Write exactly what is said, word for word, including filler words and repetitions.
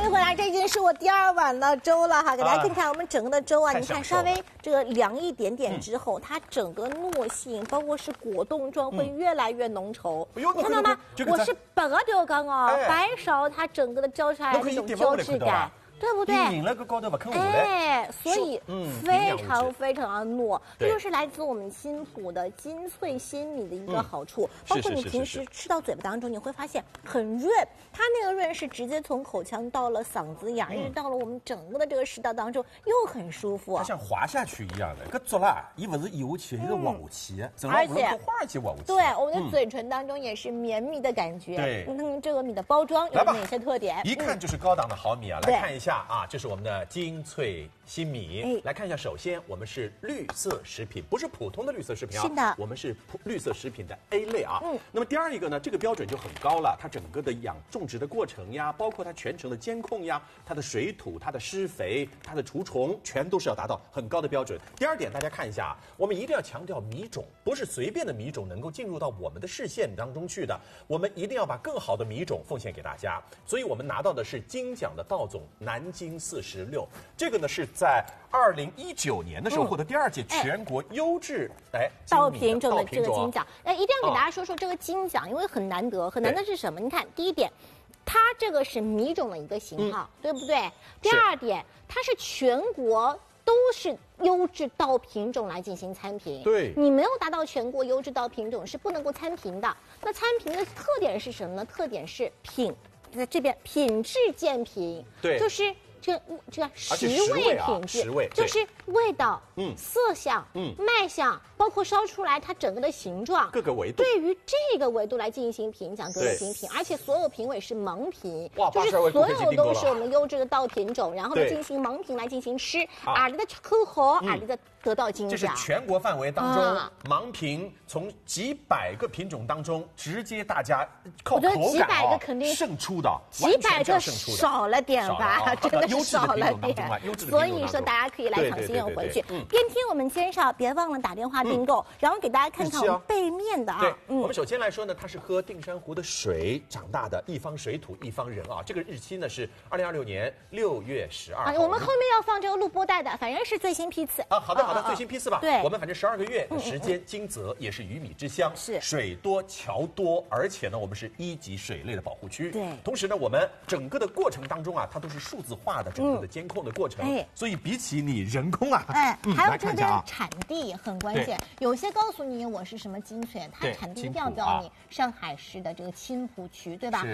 迎回来，这已经是我第二碗的粥了哈，给大家看看我们整个的粥啊， 啊你看稍微这个凉一点点之后，嗯、它整个糯性，包括是果冻状会越来越浓稠，嗯、你看到吗？我是白个豆刚哦，哎、白烧它整个的浇出来那种胶质感。对不对？哎，所以非常非常的糯，这就是来自我们青浦的精粹新米的一个好处。包括你平时吃到嘴巴当中，你会发现很润，它那个润是直接从口腔到了嗓子眼，一直到了我们整个的这个食道当中，又很舒服。 它像滑下去一样的，搿做啦，伊不是咽下去，伊是滑下去， 而且滑下去滑下去。 对，我们的嘴唇当中也是绵密的感觉。 对， 你看这个米的包装有哪些特点？ 一看就是高档的好米啊！来看一下啊，这是我们的精粹新米。哎，来看一下，首先我们是绿色食品，不是普通的绿色食品啊， 是的， 我们是绿色食品的 A 类啊。嗯，那么第二一个呢，这个标准就很高了，它整个的养种植的过程呀，包括它全程的监控呀，它的水土、它的施肥、它的除虫，全都是要达到很高的标准。第二点，大家看一下啊，我们一定要强调米种，不是随便的米种能够进入到我们的视线当中去的，我们一定要把更好的米种奉献给大家。所以我们拿到的是金奖的稻种南京四十六，这个呢是在二零一九年的时候获得第二届全国优质哎稻品种的这个金奖。哎，一定要给大家说说这个金奖，因为很难得，很难得是什么？你看，第一点，它这个是米种的一个型号，对不对？第二点，它是全国都是优质稻品种来进行参评。 对， 你没有达到全国优质稻品种是不能够参评的。那参评的特点是什么呢？特点是品，在这边品质鉴评， 对， 就是。这个这个食味品质， 啊、 就是味道、嗯、色相、嗯、卖相，包括烧出来它整个的形状， 各个维度， 对于这个维度来进行评奖，各个评评，而且所有评委是盲评， 哇， 就是所有都是我们优质的稻品种，然后呢进行盲评来进行吃，啊，你的口好，啊，你的得到金奖。 这是全国范围当中、啊、盲评，从几百个品种当中，直接大家靠口感、哦、 几百个肯定胜出的， 几百个少了点吧，真的。少了点，所以说大家可以来抢先用回去。边听我们介绍，别忘了打电话订购，然后给大家看看我们背面的啊。 对，我们首先来说呢，它是喝定山湖的水长大的一方水土一方人啊。这个日期呢是二零二六年六月十二号。 我们后面要放这个录播带的，反正是最新批次啊。好的好的，最新批次吧。 对， 我们反正十二个月的时间，金泽也是鱼米之乡， 是水多桥多，而且呢，我们是一级水类的保护区。 对， 同时呢，我们整个的过程当中啊，它都是数字化的。整个的监控的过程，哎，所以比起你人工啊， 哎，还有这边产地很关键，有些告诉你我是什么精粹，它产地一定要标你上海市的这个青浦区，对吧？